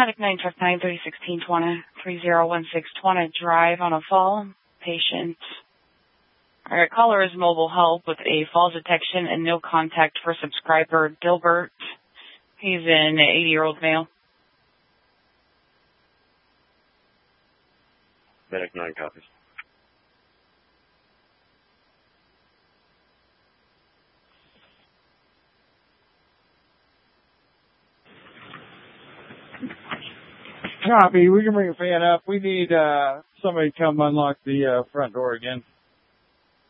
Medic 9 truck 9301620 301620 drive on a fall. Patient. Alright, caller is mobile help with a fall detection and no contact for subscriber Dilbert. He's an 80-year-old male. Medic 9 copies. Copy. We can bring a fan up. We need somebody to come unlock the front door again.